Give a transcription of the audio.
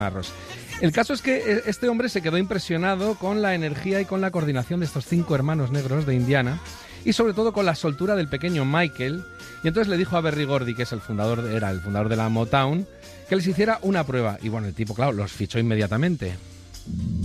Arros. El caso es que este hombre se quedó impresionado con la energía y con la coordinación de estos 5 hermanos negros de Indiana y sobre todo con la soltura del pequeño Michael, y entonces le dijo a Berry Gordy, que es era el fundador de la Motown, que les hiciera una prueba y bueno, el tipo, claro, los fichó inmediatamente.